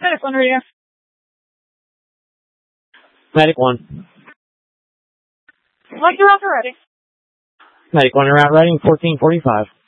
Medic 1 radio. Medic 1. Like you're out ready. Medic 1 route ready, 1445.